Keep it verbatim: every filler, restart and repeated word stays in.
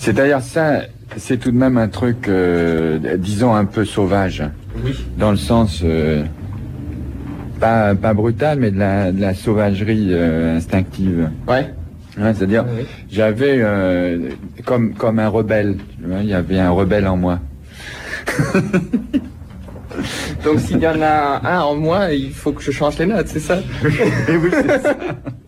C'est-à-dire ça, c'est tout de même un truc, euh, disons, un peu sauvage. Oui. Dans le sens, euh, pas, pas brutal, mais de la, de la sauvagerie euh, instinctive. Ouais. Ouais, c'est-à-dire, Oui, oui. j'avais, euh, comme, comme un rebelle, tu vois, il y avait un rebelle en moi. Donc s'il y en a un en moi, il faut que je change les notes, c'est ça? Et oui, c'est ça.